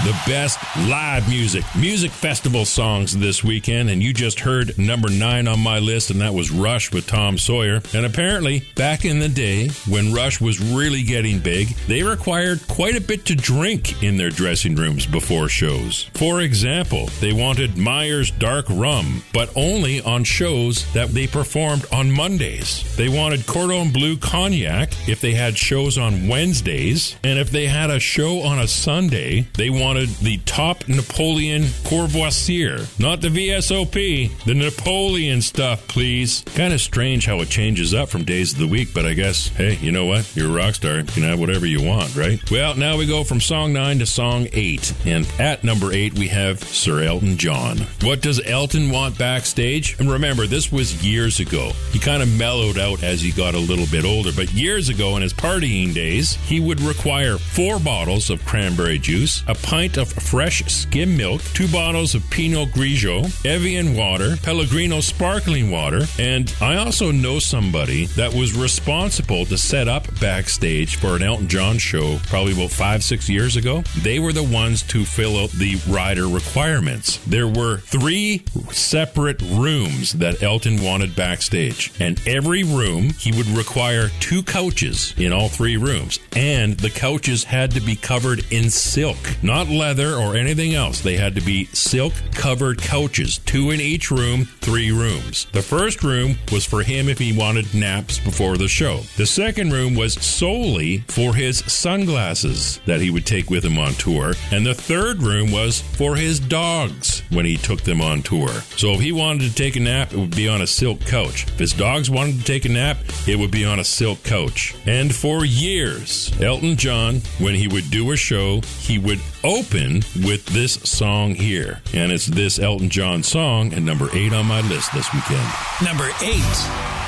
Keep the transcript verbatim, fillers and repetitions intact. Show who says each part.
Speaker 1: the best live music, music festival songs this weekend, and you just heard number nine on my list, and that was Rush with Tom Sawyer. And apparently, back in the day, when Rush was really getting big, they required quite a bit to drink in their dressing rooms before shows. For example, they wanted Myers Dark Rum, but only on shows that they performed on Mondays. They wanted Cordon Bleu Cognac if they had shows on Wednesdays, and if they had a show on a Sunday, they wanted the top Napoleon Courvoisier, not the V S O P, the Napoleon stuff, please. Kind of strange how it changes up from days of the week, but I guess, hey, you know what? You're a rock star. You can have whatever you want, right? Well, now we go from song nine to song eight, and at number eight, we have Sir Elton John. What does Elton want backstage? And remember, this was years ago. He kind of mellowed out as he got a little bit older, but years ago in his partying days, he would require four bottles of cranberry juice, a pint of fresh skim milk, two bottles of Pinot Grigio, Evian water, Pellegrino sparkling water, and I also know somebody that was responsible to set up backstage for an Elton John show probably about five, six years ago. They were the ones to fill out the rider requirements. There were three separate rooms that Elton wanted backstage, and every room he would require two couches in all three rooms, and the couches had to be covered in silk, not leather or anything else. They had to be silk covered couches, two in each room, three rooms. The first room was for him if he wanted naps before the show. The second room was solely for his sunglasses that he would take with him on tour, and the third room was for his dogs when he took them on tour. So if he wanted to take a nap, it would be on a silk couch. If his dogs wanted to take a nap, it would be on a silk couch. And for years, Elton John, when he would do a show, he would open with this song here. And it's this Elton John song, and number eight on my list this weekend.
Speaker 2: Number eight.